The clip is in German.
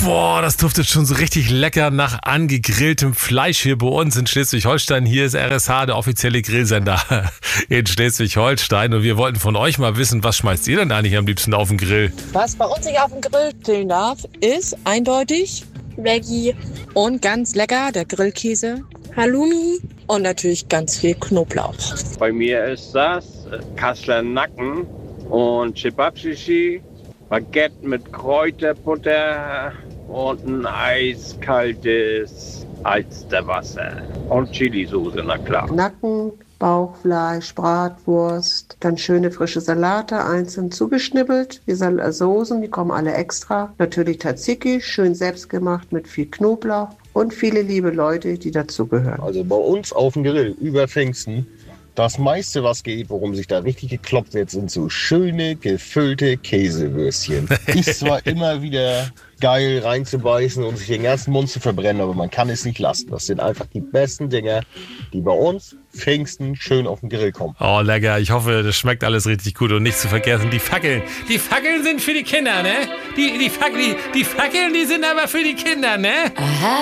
Boah, das duftet schon so richtig lecker nach angegrilltem Fleisch hier bei uns in Schleswig-Holstein. Hier ist RSH, der offizielle Grillsender in Schleswig-Holstein. Und wir wollten von euch mal wissen, was schmeißt ihr denn eigentlich am liebsten auf den Grill? Was bei uns nicht auf dem Grill stehen darf, ist eindeutig Veggie und ganz lecker der Grillkäse, Halloumi und natürlich ganz viel Knoblauch. Bei mir ist das Kasseler Nacken und Chibabschichi, Baguette mit Kräuterbutter und ein eiskaltes Alsterwasser und Chilisauce, na klar. Nacken, Bauchfleisch, Bratwurst, dann schöne frische Salate, einzeln zugeschnippelt. Die Soßen, die kommen alle extra. Natürlich Tzatziki, schön selbstgemacht mit viel Knoblauch und viele liebe Leute, die dazugehören. Also bei uns auf dem Grill über Pfingsten, das meiste, was geht, worum sich da richtig gekloppt wird, sind so schöne, gefüllte Käsewürstchen. Ist zwar immer wieder geil reinzubeißen und sich den ganzen Mund zu verbrennen, aber man kann es nicht lassen. Das sind einfach die besten Dinger, die bei uns Pfingsten schön auf den Grill kommen. Oh, lecker. Ich hoffe, das schmeckt alles richtig gut. Und nicht zu vergessen, die Fackeln. Die Fackeln sind für die Kinder, ne? Die Fackeln, die sind aber für die Kinder, ne? Aha.